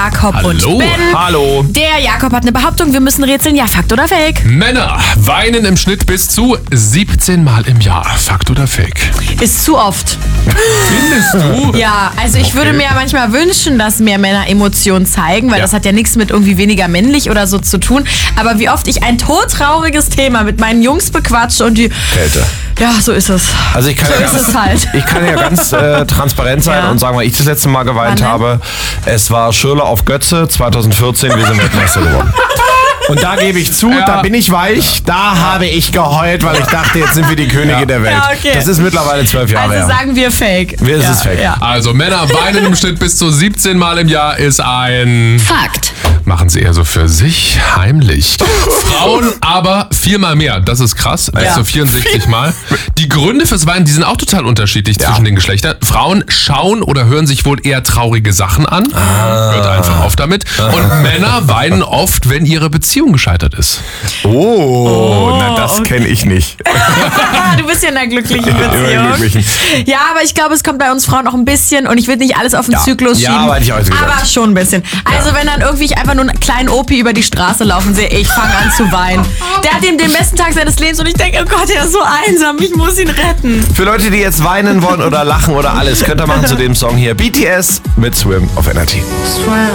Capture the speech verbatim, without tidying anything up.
Jakob Hallo. und Ben. Hallo. Der Jakob hat eine Behauptung, wir müssen rätseln. Ja, Fakt oder Fake? Männer weinen im Schnitt bis zu siebzehn Mal im Jahr. Fakt oder Fake? Ist zu oft. Findest du? Ja, also ich Okay. würde mir ja manchmal wünschen, dass mehr Männer Emotionen zeigen, weil Ja. das hat ja nichts mit irgendwie weniger männlich oder so zu tun. Aber wie oft ich ein todtrauriges Thema mit meinen Jungs bequatsche und die... Kälte. Ja, so ist es. Also ich kann, So ja, ist es halt. ich kann ja ganz äh, transparent sein Ja. und sagen, weil ich das letzte Mal geweint Wann denn? habe. Es war Schürrle auf Götze zwanzig vierzehn, wir sind Weltmeister geworden. Und da gebe ich zu, Ja. da bin ich weich, da habe ich geheult, weil ich dachte, jetzt sind wir die Könige Ja. der Welt. Ja, okay. Das ist mittlerweile zwölf Jahre Also her. sagen wir Fake. Wir ist ja, es Fake. Ja. Also Männer weinen im Schnitt bis zu siebzehn Mal im Jahr ist ein... Fakt. Machen sie eher so für sich, heimlich. Frauen aber viermal mehr. Das ist krass. Ja. Also vierundsechzig Mal. Die Gründe fürs Weinen, die sind auch total unterschiedlich zwischen den Geschlechtern. Frauen schauen oder hören sich wohl eher traurige Sachen an. Hört einfach auf damit. Und Männer weinen oft, wenn ihre Beziehung gescheitert ist. Oh, na das okay. kenne ich nicht. Du bist ja in einer glücklichen Immer Beziehung. glücklichen. Ja, aber ich glaube, es kommt bei uns Frauen auch ein bisschen und ich will nicht alles auf den Ja. Zyklus Ja, schieben. aber hätte ich auch so gesagt. aber schon ein bisschen. Also wenn dann irgendwie ich einfach nur einen kleinen Opi über die Straße laufen sehe, ich fange an zu weinen. Der hat eben den besten Tag seines Lebens und ich denke, oh Gott, der ist so einsam, ich muss ihn retten. Für Leute, die jetzt weinen wollen oder lachen oder alles, könnt ihr machen zu dem Song hier. B T S mit Swim auf N R T.